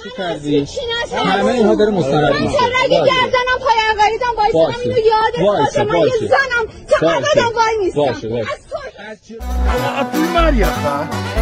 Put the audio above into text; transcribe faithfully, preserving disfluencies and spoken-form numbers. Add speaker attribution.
Speaker 1: چی کردی؟ همه اینها داره مستند میشه.
Speaker 2: من اگه گردنم پای عقاریدم وایسادم اینو یادت باشه من یه زنم تا ابدم وای نیستم.
Speaker 1: باشه باشه.
Speaker 3: از تو مریم